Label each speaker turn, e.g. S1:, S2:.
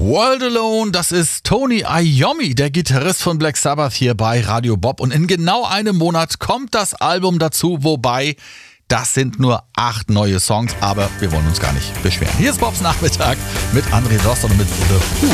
S1: World Alone, das ist Tony Iommi, der Gitarrist von Black Sabbath hier bei Radio Bob. Und in genau einem Monat kommt das Album dazu, wobei das sind nur 8 neue Songs, aber wir wollen uns gar nicht beschweren. Hier ist Bobs Nachmittag mit André Doston und mit The Who.